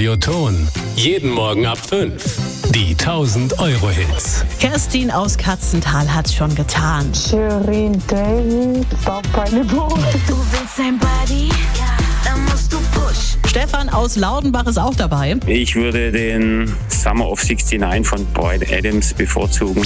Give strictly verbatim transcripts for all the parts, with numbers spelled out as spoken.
Radioton. Jeden Morgen ab fünf. Die tausend Euro Hits. Kerstin aus Katzental hat's schon getan. Shirin David, Papa eine Boot. Du willst ein Buddy? Dann musst du push. Stefan aus Laudenbach ist auch dabei. Ich würde den Summer of sixty-nine von Bryan Adams bevorzugen.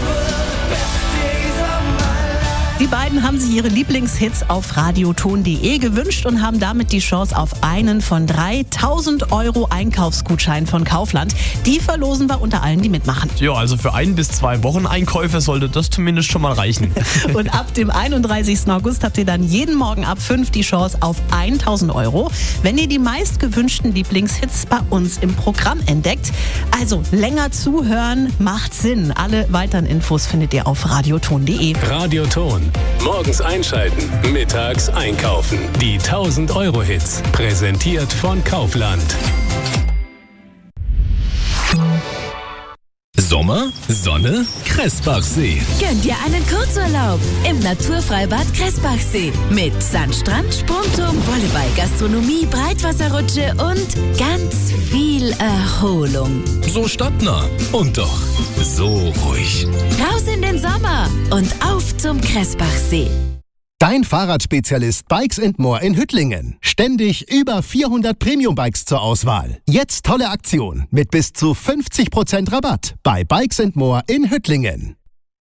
Die beiden haben sich ihre Lieblingshits auf radioton punkt de gewünscht und haben damit die Chance auf einen von drei tausend Euro Einkaufsgutschein von Kaufland. Die verlosen wir unter allen, die mitmachen. Ja, also für ein bis zwei Wochen Einkäufe sollte das zumindest schon mal reichen. Und ab dem einunddreißigsten August habt ihr dann jeden Morgen ab fünf die Chance auf tausend Euro, wenn ihr die meistgewünschten Lieblingshits bei uns im Programm entdeckt. Also länger zuhören macht Sinn. Alle weiteren Infos findet ihr auf radioton punkt de. Radioton. Morgens einschalten, mittags einkaufen. Die tausend Euro Hits. Präsentiert von Kaufland. Sommer, Sonne, Kressbachsee. Gönn dir einen Kurzurlaub im Naturfreibad Kressbachsee. Mit Sandstrand, Sprungturm, Volleyball, Gastronomie, Breitwasserrutsche und ganz viel Erholung. So stadtnah und doch so ruhig. Raus in den Sommer und auf zum Kressbachsee. Dein Fahrradspezialist Bikes and More in Hüttlingen. Ständig über vierhundert Premium-Bikes zur Auswahl. Jetzt tolle Aktion mit bis zu fünfzig Prozent Rabatt bei Bikes and More in Hüttlingen.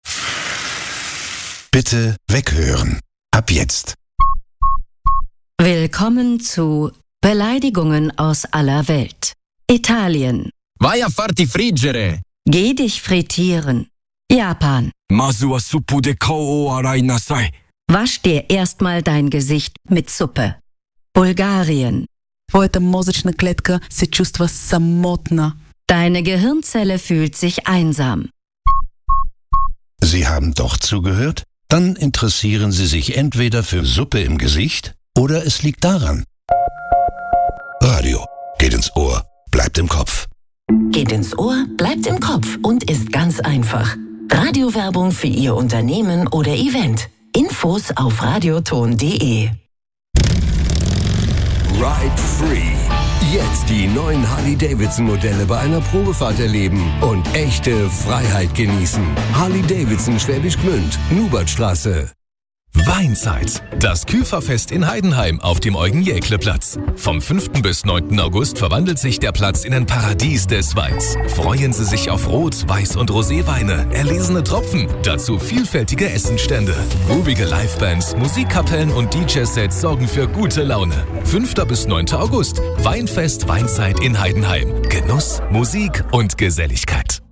Bitte weghören. Ab jetzt. Willkommen zu Beleidigungen aus aller Welt. Italien. Vai a farti friggere. Geh dich frittieren. Japan. Masu a suppu de kao arai nasai. Wasch dir erstmal dein Gesicht mit Suppe. Bulgarien. Твоята мозъчна клетка се чувства самотна. Deine Gehirnzelle fühlt sich einsam. Sie haben doch zugehört? Dann interessieren Sie sich entweder für Suppe im Gesicht oder es liegt daran. Radio geht ins Ohr, bleibt im Kopf. Geht ins Ohr, bleibt im Kopf und ist ganz einfach. Radiowerbung für Ihr Unternehmen oder Event. Infos auf radioton punkt de. Ride Free. Jetzt die neuen Harley-Davidson-Modelle bei einer Probefahrt erleben und echte Freiheit genießen. Harley-Davidson Schwäbisch Gmünd, Nubertstraße. Weinzeit. Das Küferfest in Heidenheim auf dem Eugen-Jäckle-Platz. Vom fünften bis neunten August verwandelt sich der Platz in ein Paradies des Weins. Freuen Sie sich auf Rot-, Weiß- und Roséweine, erlesene Tropfen, dazu vielfältige Essenstände. Groovige Livebands, Musikkapellen und D J-Sets sorgen für gute Laune. fünften bis neunten August. Weinfest Weinzeit in Heidenheim. Genuss, Musik und Geselligkeit.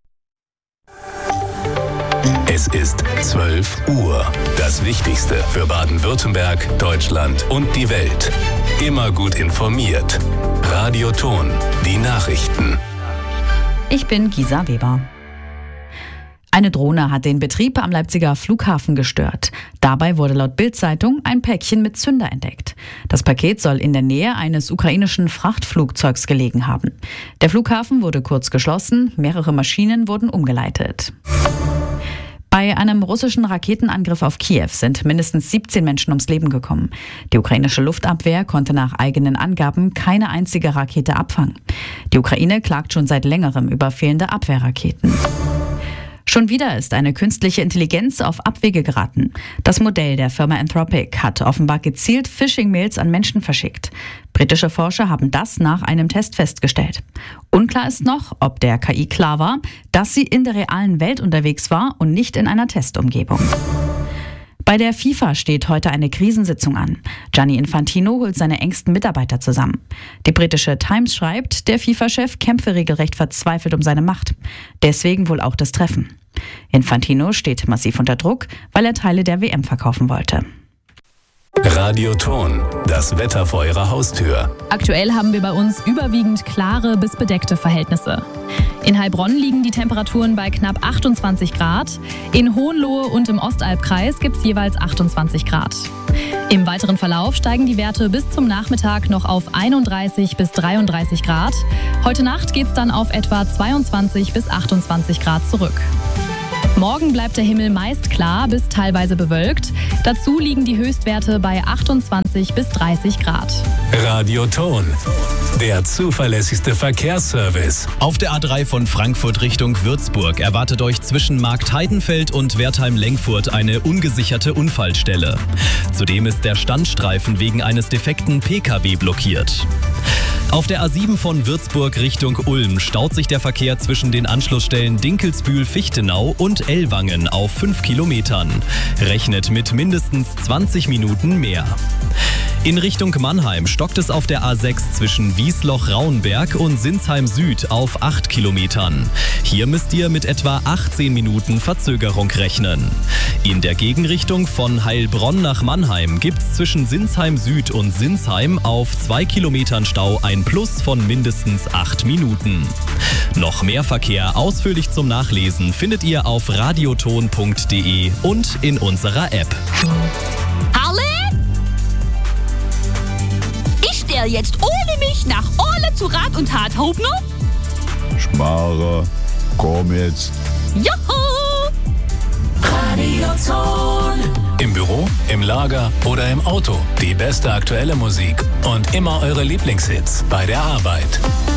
Es ist zwölf Uhr. Das Wichtigste für Baden-Württemberg, Deutschland und die Welt. Immer gut informiert. Radioton. Die Nachrichten. Ich bin Gisa Weber. Eine Drohne hat den Betrieb am Leipziger Flughafen gestört. Dabei wurde laut Bild-Zeitung ein Päckchen mit Zünder entdeckt. Das Paket soll in der Nähe eines ukrainischen Frachtflugzeugs gelegen haben. Der Flughafen wurde kurz geschlossen, mehrere Maschinen wurden umgeleitet. Bei einem russischen Raketenangriff auf Kiew sind mindestens siebzehn Menschen ums Leben gekommen. Die ukrainische Luftabwehr konnte nach eigenen Angaben keine einzige Rakete abfangen. Die Ukraine klagt schon seit längerem über fehlende Abwehrraketen. Schon wieder ist eine künstliche Intelligenz auf Abwege geraten. Das Modell der Firma Anthropic hat offenbar gezielt Phishing-Mails an Menschen verschickt. Britische Forscher haben das nach einem Test festgestellt. Unklar ist noch, ob der K I klar war, dass sie in der realen Welt unterwegs war und nicht in einer Testumgebung. Bei der FIFA steht heute eine Krisensitzung an. Gianni Infantino holt seine engsten Mitarbeiter zusammen. Die britische Times schreibt, der FIFA-Chef kämpfe regelrecht verzweifelt um seine Macht. Deswegen wohl auch das Treffen. Infantino steht massiv unter Druck, weil er Teile der W M verkaufen wollte. Radioton. Das Wetter vor Ihrer Haustür. Aktuell haben wir bei uns überwiegend klare bis bedeckte Verhältnisse. In Heilbronn liegen die Temperaturen bei knapp achtundzwanzig Grad. In Hohenlohe und im Ostalbkreis gibt es jeweils achtundzwanzig Grad. Im weiteren Verlauf steigen die Werte bis zum Nachmittag noch auf einunddreißig bis dreiunddreißig Grad. Heute Nacht geht es dann auf etwa zweiundzwanzig bis achtundzwanzig Grad zurück. Morgen bleibt der Himmel meist klar bis teilweise bewölkt. Dazu liegen die Höchstwerte bei achtundzwanzig bis dreißig Grad. Radioton, der zuverlässigste Verkehrsservice. Auf der A drei von Frankfurt Richtung Würzburg erwartet euch zwischen Marktheidenfeld und Wertheim-Lenkfurt eine ungesicherte Unfallstelle. Zudem ist der Standstreifen wegen eines defekten P K W blockiert. Auf der A sieben von Würzburg Richtung Ulm staut sich der Verkehr zwischen den Anschlussstellen Dinkelsbühl-Fichtenau und Ellwangen auf fünf Kilometern. Rechnet mit mindestens zwanzig Minuten mehr. In Richtung Mannheim stockt es auf der A sechs zwischen Wiesloch-Rauenberg und Sinsheim Süd auf acht Kilometern. Hier müsst ihr mit etwa achtzehn Minuten Verzögerung rechnen. In der Gegenrichtung von Heilbronn nach Mannheim gibt's zwischen Sinsheim Süd und Sinsheim auf zwei Kilometern Stau ein Plus von mindestens acht Minuten. Noch mehr Verkehr ausführlich zum Nachlesen findet ihr auf radioton punkt de und in unserer App. Halle? Ich stell jetzt ohne mich nach Orle zu Rat und Tat Hauptner? Schmarre, komm jetzt. Juhu! Radioton. Im Büro, im Lager oder im Auto. Die beste aktuelle Musik und immer eure Lieblingshits bei der Arbeit.